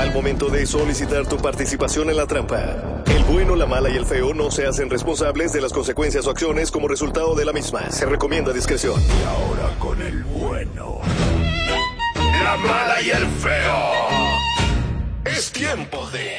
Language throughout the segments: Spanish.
al momento de solicitar tu participación en la trampa. El bueno, la mala y el feo no se hacen responsables de las consecuencias o acciones como resultado de la misma. Se recomienda discreción. Y ahora con el bueno, la mala y el feo. Es tiempo de...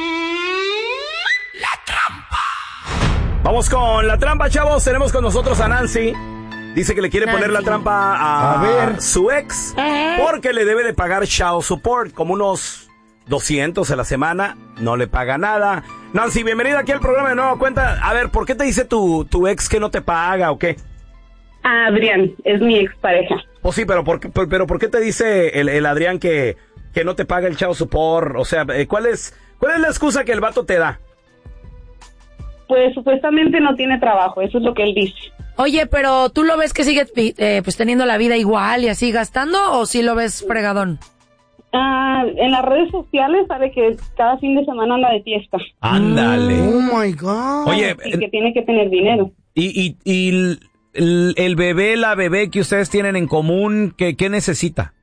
La trampa. Vamos con la trampa, chavos. Tenemos con nosotros a Nancy. Dice que le quiere poner la trampa a su ex porque le debe de pagar child support, como unos 200 a la semana. No le paga nada. Nancy, bienvenida aquí al programa de Nueva Cuenta. A ver, ¿por qué te dice tu ex que no te paga o qué? Adrián, es mi expareja. Pues sí, pero ¿por qué te dice el Adrián que no te paga el child support? O sea, ¿cuál es la excusa que el vato te da? Pues supuestamente no tiene trabajo, eso es lo que él dice. Oye, pero ¿tú lo ves que sigue pues teniendo la vida igual y así gastando o sí lo ves fregadón? En las redes sociales sabe que cada fin de semana anda de fiesta. Ándale. Oh my God. Oye, Y que tiene que tener dinero. Y el bebé, la bebé que ustedes tienen en común, ¿qué necesita?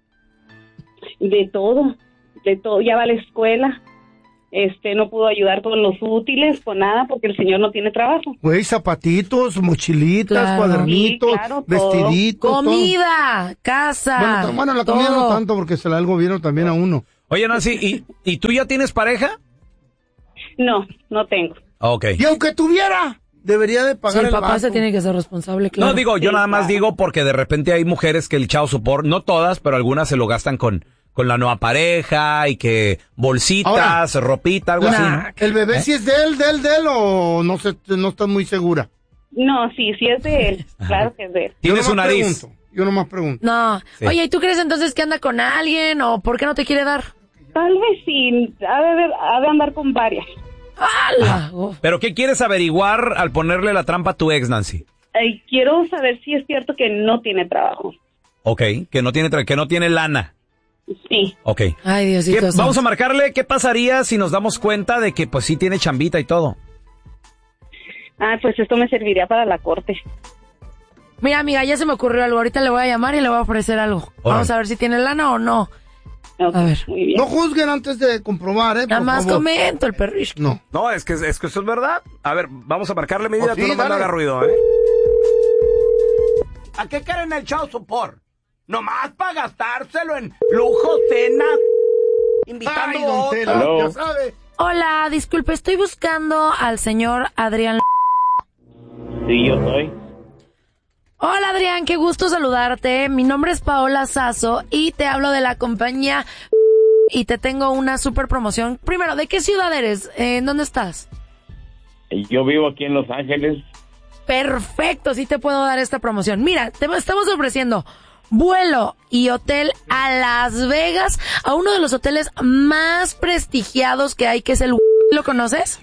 De todo. Ya va a la escuela. No pudo ayudar con los útiles, con nada, porque el señor no tiene trabajo. Güey, zapatitos, mochilitas, Claro. cuadernitos, Sí, claro, vestiditos. Comida, casa. Bueno, la comida no tanto porque se la da el gobierno también a uno. Oye, Nancy, ¿y tú ya tienes pareja? No tengo. Ok. Y aunque tuviera, debería de Sí, pagar el papá vato. se tiene que ser responsable, claro. No, digo, yo Sí, nada más claro. digo porque de repente hay mujeres que el child support, no todas, pero algunas se lo gastan con la nueva pareja y que bolsitas, ropita, algo así, ¿no? ¿El bebé sí es de él o no estás muy segura? No, sí es de él. Claro que es de él. Tienes Yo su nomás nariz. Yo nomás pregunto. No. Sí. Oye, ¿y tú crees entonces que anda con alguien o por qué no te quiere dar? Tal vez sí, ha de andar con varias. ¡Hala! Uf. ¿Pero qué quieres averiguar al ponerle la trampa a tu ex, Nancy? Quiero saber si es cierto que no tiene trabajo. Ok, que no tiene lana. Sí. Ok. Ay, Diosito santo. Vamos a marcarle qué pasaría si nos damos cuenta de que pues sí tiene chambita y todo. Pues esto me serviría para la corte. Mira, amiga, ya se me ocurrió algo. Ahorita le voy a llamar y le voy a ofrecer algo. Órale. Vamos a ver si tiene lana o no. Ok, A ver. muy bien. No juzguen antes de comprobar, Nada por más favor. comento el perrish. No. No, es que eso es verdad. A ver, vamos a marcarle medida, Oh, sí, tú nomás no dale. hagas ruido, ¿eh? ¿A qué quieren el child support? Nomás para gastárselo en lujo, cena, invitando Ay, don Tela, Aló. ya sabe. Hola, disculpe, estoy buscando al señor Adrián. Sí, yo soy. Hola, Adrián, qué gusto saludarte. Mi nombre es Paola Sasso y te hablo de la compañía y te tengo una super promoción. Primero, ¿de qué ciudad eres? ¿En dónde estás? Yo vivo aquí en Los Ángeles. Perfecto, sí te puedo dar esta promoción. Mira, te estamos ofreciendo vuelo y hotel a Las Vegas, a uno de los hoteles más prestigiados que hay, que es el... ¿Lo conoces?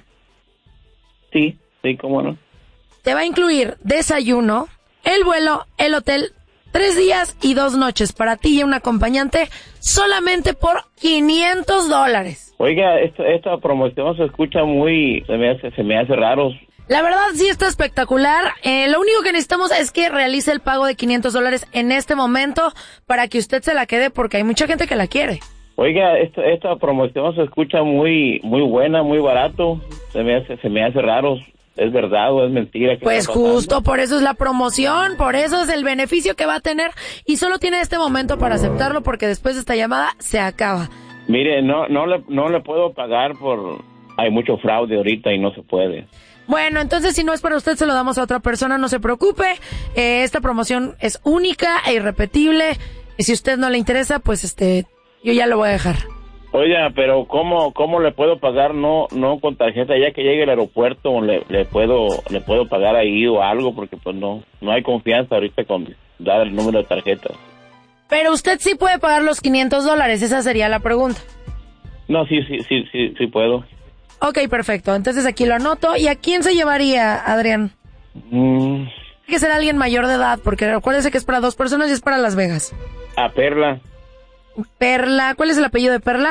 Sí, cómo no. Te va a incluir desayuno, el vuelo, el hotel, 3 días y 2 noches para ti y un acompañante solamente por $500. Oiga, esta promoción se escucha se me hace raro. La verdad sí está espectacular. Lo único que necesitamos es que realice el pago de $500 en este momento para que usted se la quede porque hay mucha gente que la quiere. Oiga, esta promoción se escucha muy buena, muy barato. Se me hace raro. ¿Es verdad o es mentira? Pues justo por eso es la promoción, por eso es el beneficio que va a tener y solo tiene este momento para aceptarlo porque después de esta llamada se acaba. Mire, no le puedo pagar hay mucho fraude ahorita y no se puede. Bueno, entonces si no es para usted, se lo damos a otra persona, no se preocupe. Esta promoción es única e irrepetible. Y si a usted no le interesa, pues yo ya lo voy a dejar. Oiga, pero ¿cómo le puedo pagar no con tarjeta? Ya que llegue al aeropuerto, le puedo pagar ahí o algo, porque pues no hay confianza ahorita con dar el número de tarjeta. Pero usted sí puede pagar los $500, esa sería la pregunta. No, sí puedo. Ok, perfecto. Entonces aquí lo anoto. ¿Y a quién se llevaría, Adrián? Tiene que ser alguien mayor de edad, porque acuérdese que es para 2 personas y es para Las Vegas. A Perla. Perla. ¿Cuál es el apellido de Perla?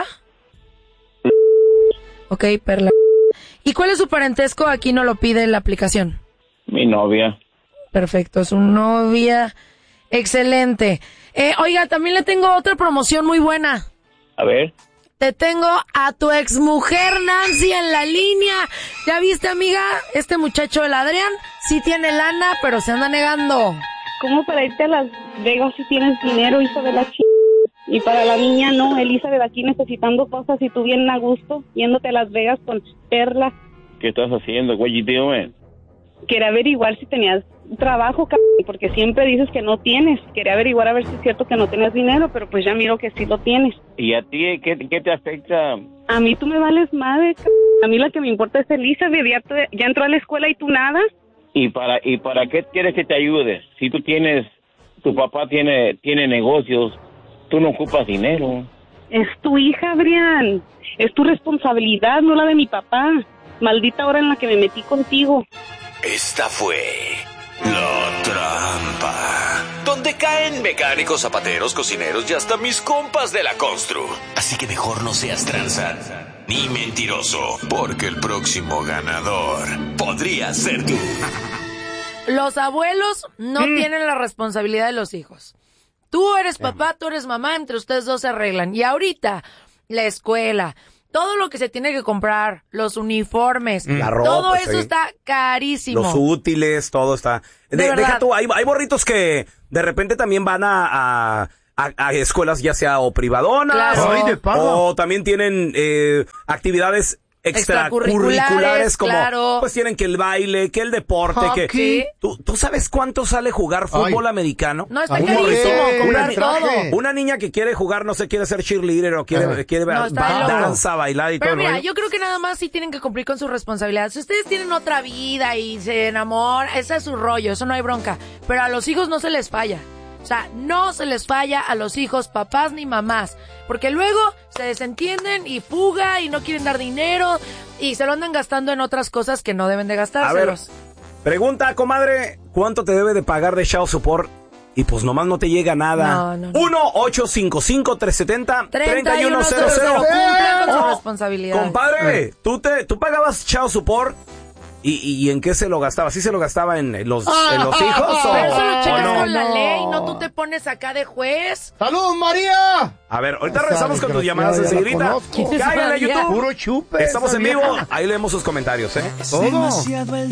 Ok, Perla. ¿Y cuál es su parentesco? Aquí no lo pide la aplicación. Mi novia. Perfecto, su novia. Excelente. Oiga, también le tengo otra promoción muy buena. A ver. te tengo a tu exmujer Nancy en la línea. ¿Ya viste, amiga? Este muchacho, el Adrián, sí tiene lana, pero se anda negando. ¿Cómo para irte a Las Vegas si tienes dinero, hijo de la Y para la niña no, Elizabeth aquí necesitando cosas y tú bien a gusto, yéndote a Las Vegas con Perla. ¿Qué estás haciendo? What you doing? Quería averiguar si tenías trabajo, porque siempre dices que no tienes. Quería averiguar a ver si es cierto que no tenías dinero, pero pues ya miro que sí lo tienes. ¿Y a ti qué te afecta? A mí tú me vales madre, a mí la que me importa es Elizabeth, ya entró a la escuela y tú nada. ¿Y para qué quieres que te ayude? Si tu papá tiene negocios, tú no ocupas dinero. Es tu hija, Adrián. Es tu responsabilidad, no la de mi papá. Maldita hora en la que me metí contigo. Esta fue La Trampa, donde caen mecánicos, zapateros, cocineros y hasta mis compas de la constru. Así que mejor no seas tranza ni mentiroso, porque el próximo ganador podría ser tú. Los abuelos no tienen la responsabilidad de los hijos. Tú eres papá, tú eres mamá, entre ustedes dos se arreglan. Y ahorita, la escuela, todo lo que se tiene que comprar, los uniformes, la ropa, todo eso está carísimo. Los útiles, todo está... Deja tú, hay morritos que de repente también van a escuelas ya sea o privadonas, o también tienen actividades extracurriculares como pues tienen que el baile, que el deporte, que ¿sí? ¿Tú sabes cuánto sale jugar fútbol americano? No, está carísimo comprar todo. Una niña que quiere jugar, no sé, quiere ser cheerleader o quiere danza, bailar y pero todo. Pero mira, yo creo que nada más sí tienen que cumplir con sus responsabilidades. Si ustedes tienen otra vida y se enamoran, ese es su rollo, eso no hay bronca. Pero a los hijos no se les falla. O sea, no se les falla a los hijos, papás ni mamás, porque luego se desentienden y fuga y no quieren dar dinero y se lo andan gastando en otras cosas que no deben de gastárselos. A ver, pregunta, comadre, ¿cuánto te debe de pagar de child support? Y pues nomás no te llega nada. No. 1-855-370-3100. Cumplan con su responsabilidad. Compadre, ¿tú pagabas child support? ¿Y en qué se lo gastaba? ¿Sí se lo gastaba en los hijos? Pero eso lo checas no? con la ley, no tú te pones acá de juez. ¡Salud, María! A ver, ahorita regresamos con tus llamadas enseguida. Cáiganle a YouTube. Puro chupe. Estamos en vivo. Ahí leemos sus comentarios, ¿eh? Todo. Demasiado el